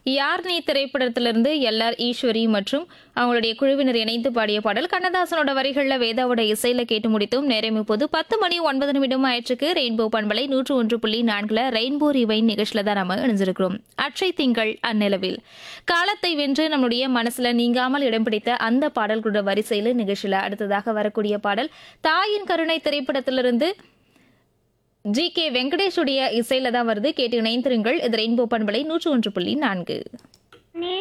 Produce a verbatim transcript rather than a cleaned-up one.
யார் நீ திரைப்படத்திலிருந்து எல் ஆர் ஈஸ்வரி மற்றும் அவங்களுடைய குழுவினர் இணைந்து பாடிய பாடல் கண்ணதாசனோட வரிகளில் வேதாவோட இசையில கேட்டு முடித்தும் நேரம் இப்போது பத்து மணி ஒன்பது நிமிடம் ஆயிற்றுக்கு ரெயின்போ பண்பலை நூற்று ஒன்று புள்ளி நான்குல ரெயின்போ ரிவைன் நிகழ்ச்சியில தான் நம்ம இணைஞ்சிருக்கிறோம். அற்றை திங்கள் அந்நிலவில் காலத்தை வென்று நம்முடைய மனசுல நீங்காமல் இடம் பிடித்த அந்த பாடல்களோட வரிசையில நிகழ்ச்சியில அடுத்ததாக வரக்கூடிய பாடல் தாயின் கருணை திரைப்படத்திலிருந்து ஜி கே வெங்கடேஷுடைய இசையில தான் வருது. கேட்டு இணைந்திருங்கள். இது ரெயின்போ பண்பலை நூற்று ஒன்று புள்ளி நான்கு.